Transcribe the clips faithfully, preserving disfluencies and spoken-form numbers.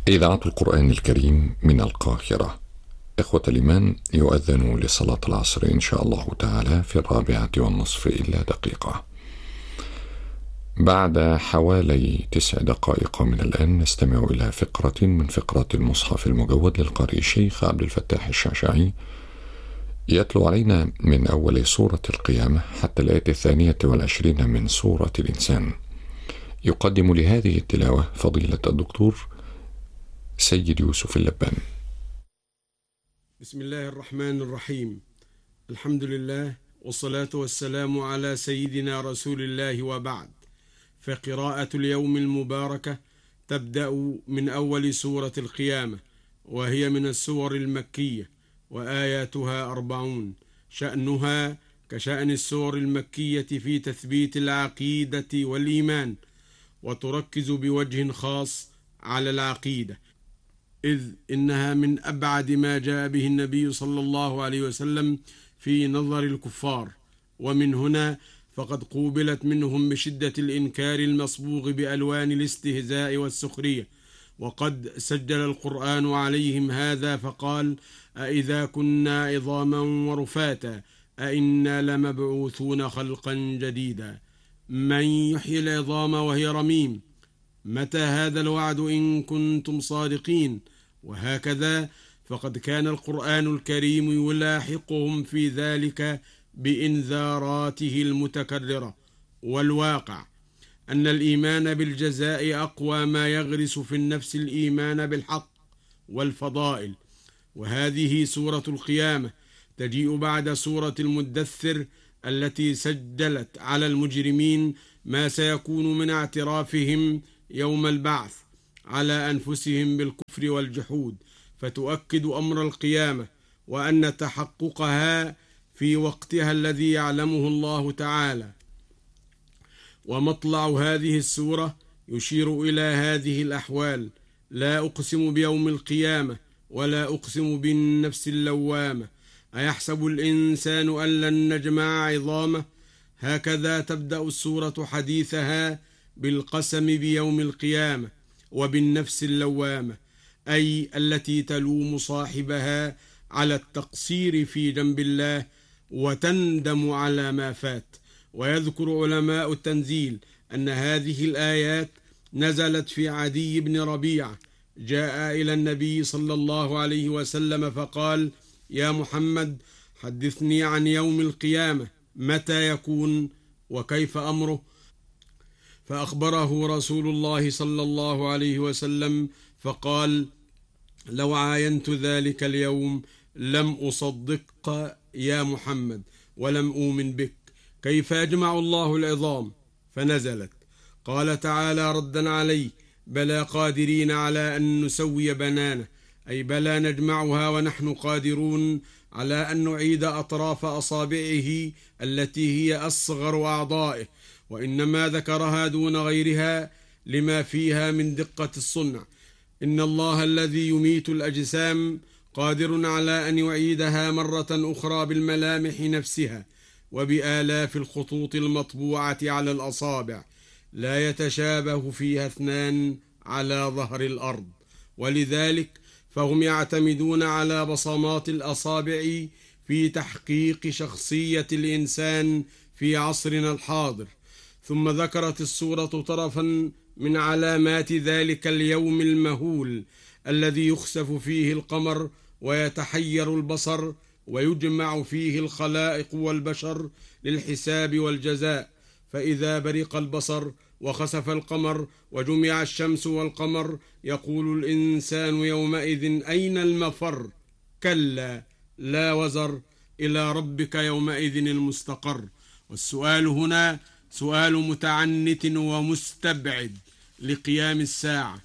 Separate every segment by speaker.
Speaker 1: إذاعة القرآن الكريم من القاهرة. إخوة الإيمان، يؤذن لصلاة العصر إن شاء الله تعالى في الرابعة والنصف إلا دقيقة. بعد حوالي تسع دقائق من الآن نستمع إلى فقرة من فقرات المصحف المجود للقارئ الشيخ عبد الفتاح الشعشعي، يتلو علينا من أول سورة القيامة حتى الآية الثانية والعشرين من سورة الإنسان. يقدم لهذه التلاوة فضيلة الدكتور سيد يوسف اللبان.
Speaker 2: بسم الله الرحمن الرحيم. الحمد لله والصلاة والسلام على سيدنا رسول الله، وبعد. فقراءة اليوم المباركة تبدأ من أول سورة القيامة، وهي من السور المكية، وآياتها أربعون. شأنها كشأن السور المكية في تثبيت العقيدة والإيمان، وتركز بوجه خاص على العقيدة، إذ إنها من أبعد ما جاء به النبي صلى الله عليه وسلم في نظر الكفار، ومن هنا فقد قوبلت منهم بشدة الإنكار المصبوغ بألوان الاستهزاء والسخرية. وقد سجل القرآن عليهم هذا فقال: أإذا كنا عظاما ورفاتا أإنا لمبعوثون خلقا جديدا. من يحيي العظام وهي رميم؟ متى هذا الوعد إن كنتم صادقين؟ وهكذا فقد كان القرآن الكريم يلاحقهم في ذلك بإنذاراته المتكررة. والواقع أن الإيمان بالجزاء أقوى ما يغرس في النفس الإيمان بالحق والفضائل. وهذه سورة القيامة تجيء بعد سورة المدثر التي سجلت على المجرمين ما سيكون من اعترافهم يوم البعث على أنفسهم بالكفر والجحود، فتؤكد أمر القيامة وأن تحققها في وقتها الذي يعلمه الله تعالى. ومطلع هذه السورة يشير إلى هذه الأحوال: لا أقسم بيوم القيامة ولا أقسم بالنفس اللوامة، أيحسب الإنسان أن لن نجمع عظامه. هكذا تبدأ السورة حديثها بالقسم بيوم القيامة وبالنفس اللوامة، أي التي تلوم صاحبها على التقصير في جنب الله وتندم على ما فات. ويذكر علماء التنزيل أن هذه الآيات نزلت في عدي بن ربيعة، جاء إلى النبي صلى الله عليه وسلم فقال: يا محمد، حدثني عن يوم القيامة، متى يكون وكيف أمره؟ فأخبره رسول الله صلى الله عليه وسلم فقال: لو عاينت ذلك اليوم لم أصدق يا محمد ولم أؤمن بك. كيف يجمع الله العظام؟ فنزلت. قال تعالى ردا عليه: بلى قادرين على أن نسوي بنانه، أي بلى نجمعها ونحن قادرون على أن نعيد أطراف أصابعه التي هي أصغر أعضائه، وإنما ذكرها دون غيرها لما فيها من دقة الصنع. إن الله الذي يميت الأجسام قادر على أن يعيدها مرة أخرى بالملامح نفسها وبآلاف الخطوط المطبوعة على الأصابع، لا يتشابه فيها اثنان على ظهر الأرض. ولذلك فهم يعتمدون على بصمات الأصابع في تحقيق شخصية الإنسان في عصرنا الحاضر. ثم ذكرت السورة طرفا من علامات ذلك اليوم المهول الذي يخسف فيه القمر ويتحير البصر ويجمع فيه الخلائق والبشر للحساب والجزاء. فإذا برق البصر وخسف القمر وجمع الشمس والقمر يقول الإنسان يومئذ أين المفر؟ كلا لا وزر، إلى ربك يومئذ المستقر. والسؤال هنا سؤال متعنت ومستبعد لقيام الساعة،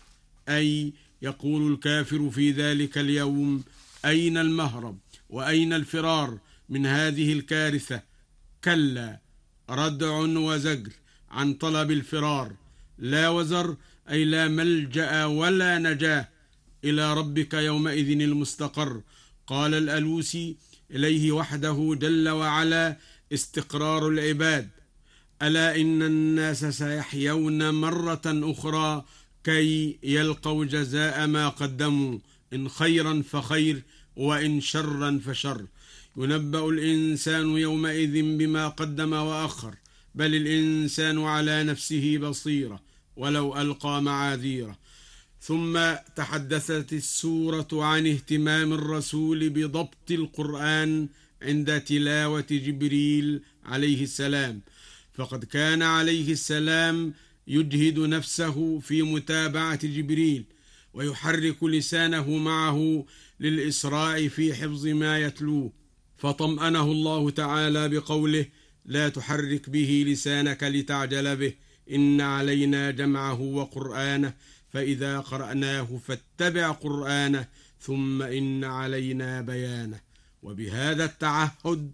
Speaker 2: أي يقول الكافر في ذلك اليوم: أين المهرب وأين الفرار من هذه الكارثة؟ كلا، ردع وزجر عن طلب الفرار. لا وزر، أي لا ملجأ ولا نجاة، إلى ربك يومئذ المستقر. قال الألوسي: إليه وحده جل وعلا استقرار العباد. ألا إن الناس سيحيون مرة أخرى كي يلقوا جزاء ما قدموا، إن خيرا فخير وإن شرا فشر. ينبأ الإنسان يومئذ بما قدم وأخر، بل الإنسان على نفسه بصيرة ولو ألقى معاذيره. ثم تحدثت السورة عن اهتمام الرسول بضبط القرآن عند تلاوة جبريل عليه السلام، فقد كان عليه السلام يجهد نفسه في متابعة جبريل ويحرك لسانه معه للإسراع في حفظ ما يتلوه، فطمأنه الله تعالى بقوله: لا تحرك به لسانك لتعجل به، إن علينا جمعه وقرآنه، فإذا قرأناه فاتبع قرآنه، ثم إن علينا بيانه. وبهذا التعهد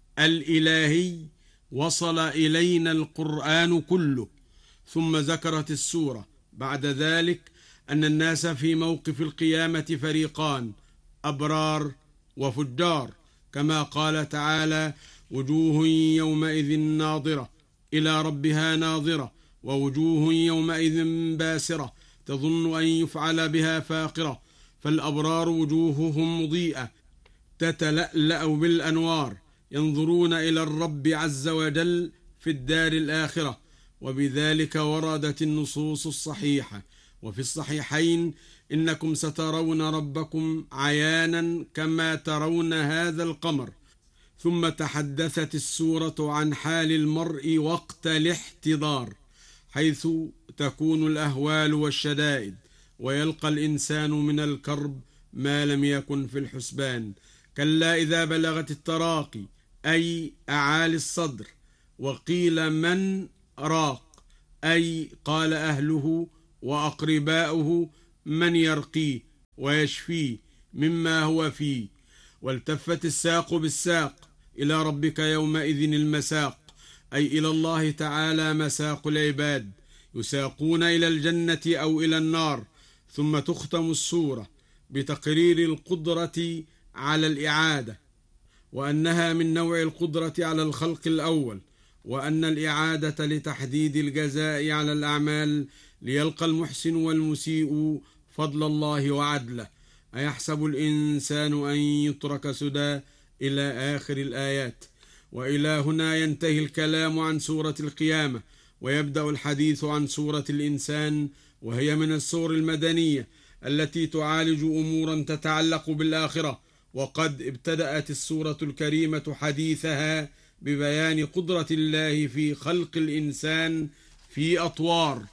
Speaker 2: الإلهي وصل إلينا القرآن كله. ثم ذكرت السورة بعد ذلك أن الناس في موقف القيامة فريقان: أبرار وفجار، كما قال تعالى: وجوه يومئذ ناظرة إلى ربها ناظرة، ووجوه يومئذ باسرة تظن أن يفعل بها فاقرة. فالأبرار وجوههم مضيئة تتلألأ بالأنوار، ينظرون إلى الرب عز وجل في الدار الآخرة، وبذلك وردت النصوص الصحيحة. وفي الصحيحين: إنكم سترون ربكم عيانا كما ترون هذا القمر. ثم تحدثت السورة عن حال المرء وقت الاحتضار، حيث تكون الأهوال والشدائد، ويلقى الإنسان من الكرب ما لم يكن في الحسبان. كلا إذا بلغت التراقي، أي أعالي الصدر. وقيل من راق، أي قال أهله وأقرباؤه من يرقيه ويشفيه مما هو فيه. والتفت الساق بالساق، إلى ربك يومئذ المساق، أي إلى الله تعالى مساق العباد، يساقون إلى الجنة أو إلى النار. ثم تختم السورة بتقرير القدرة على الإعادة، وأنها من نوع القدرة على الخلق الأول، وأن الإعادة لتحديد الجزاء على الأعمال، ليلقى المحسن والمسيء فضل الله وعدله. أيحسب الإنسان أن يترك سدى، إلى آخر الآيات. وإلى هنا ينتهي الكلام عن سورة القيامة، ويبدأ الحديث عن سورة الإنسان، وهي من السور المدنية التي تعالج أمورا تتعلق بالآخرة. وقد ابتدأت السورة الكريمة حديثها ببيان قدرة الله في خلق الإنسان في أطوار،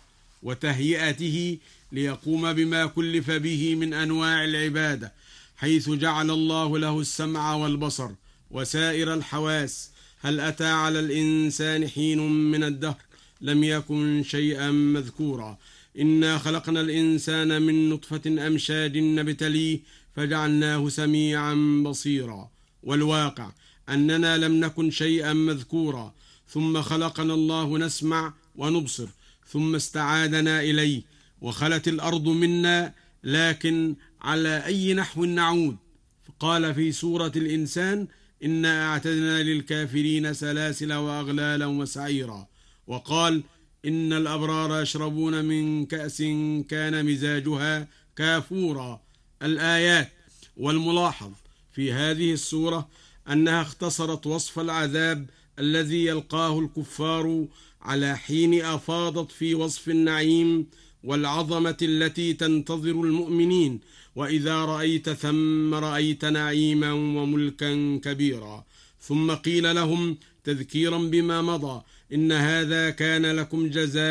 Speaker 2: وتهيئته ليقوم بما كلف به من أنواع العبادة، حيث جعل الله له السمع والبصر وسائر الحواس. هل أتى على الإنسان حين من الدهر لم يكن شيئا مذكورا. إنا خلقنا الإنسان من نطفة أمشاج نبتليه فجعلناه سميعا بصيرا. والواقع أننا لم نكن شيئا مذكورا، ثم خلقنا الله نسمع ونبصر، ثم استعادنا إليه، وخلت الأرض منا، لكن على أي نحو نعود؟ قال في سورة الإنسان: إنا أعتدنا للكافرين سلاسل وأغلالا وسعيرا. وقال: إن الأبرار يشربون من كأس كان مزاجها كافورا. الآيات. والملاحظ في هذه السورة أنها اختصرت وصف العذاب الذي يلقاه الكفار على حين أفاضت في وصف النعيم والعظمة التي تنتظر المؤمنين. وإذا رأيت ثم رأيت نعيما وملكا كبيرا. ثم قيل لهم تذكيرا بما مضى: إن هذا كان لكم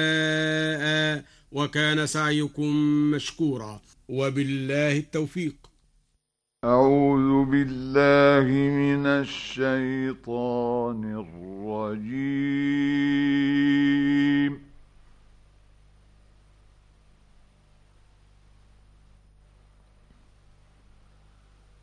Speaker 2: جزاء وكان سعيكم مشكورا. وبالله التوفيق.
Speaker 3: أعوذ بالله من الشيطان الرجيم.